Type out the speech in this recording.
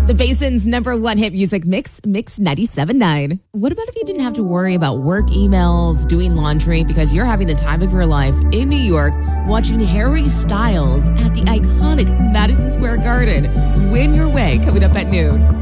The Basin's #1 hit music mix, Mix 97.9. What about if you didn't have to worry about work emails, doing laundry, because you're having the time of your life in New York watching Harry Styles at the iconic Madison Square Garden? Win your way coming up at noon.